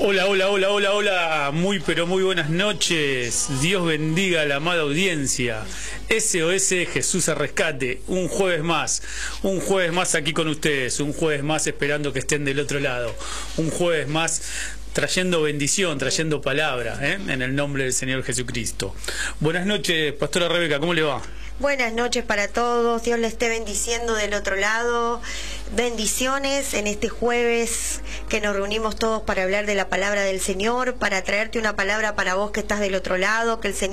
Hola, hola, hola, hola, hola, muy pero muy buenas noches. Dios bendiga a la amada audiencia. SOS Jesús al rescate, un jueves más aquí con ustedes, un jueves más esperando que estén del otro lado, un jueves más trayendo bendición, trayendo palabra, en el nombre del Señor Jesucristo. Buenas noches, Pastora Rebeca, ¿cómo le va? Buenas noches para todos, Dios le esté bendiciendo del otro lado. Bendiciones en este jueves que nos reunimos todos para hablar de la palabra del Señor, para traerte una palabra para vos que estás del otro lado, que el Señor